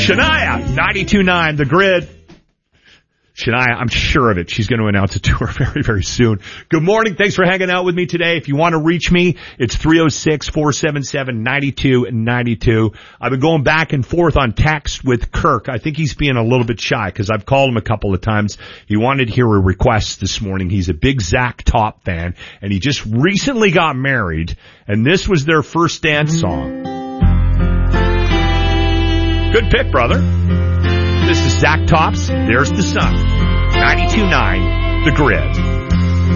Shania, 92.9, The Grid. Shania, I'm sure of it. She's going to announce a tour very, very soon. Good morning. Thanks for hanging out with me today. If you want to reach me, it's 306-477-9292. I've been going back and forth on text with Kirk. I think he's being a little bit shy because I've called him a couple of times. He wanted to hear a request this morning. He's a big Zach Top fan, and he just recently got married, and this was their first dance song. Good pick, brother. This is Zach Tops. There's the Sun. 92.9, The Grid.